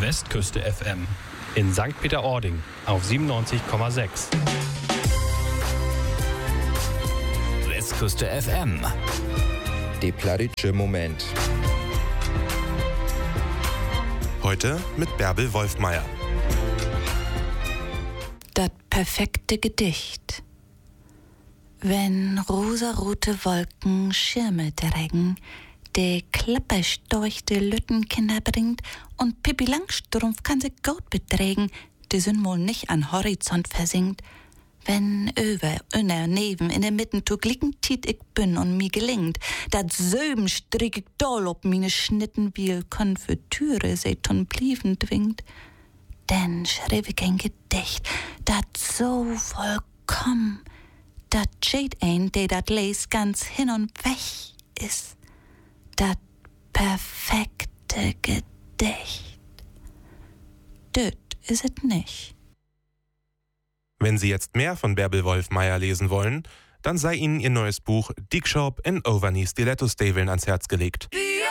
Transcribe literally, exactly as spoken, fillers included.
Westküste F M in Sankt Peter-Ording auf siebenundneunzig Komma sechs. Westküste F M. Der plattdeutsche Moment. Heute mit Bärbel Wolfmeier. Das perfekte Gedicht. Wenn rosarote Wolken Schirme trägen, der klapperstorchte Lüttenkinder bringt und Pippi Langstrumpf kann sich gut beträgen, die sind wohl nicht an Horizont versinkt. Wenn über, unner, neben, in der Mitten tu glicken tiet ich bin und mi gelingt, dat Söben strick ich doll ob mine Schnitten wie Konfitüre se ton Blieven dwingt. Denn schrieb ich ein Gedicht, dat so vollkommen, dat Jade ein, der dat les ganz hin und weg is. Dat perfekte Gedicht. Död is es nicht. Wenn Sie jetzt mehr von Bärbel Wolfmeier lesen wollen, dann sei Ihnen ihr neues Buch Dick Shop in Overknee Stiletto Staveln ans Herz gelegt.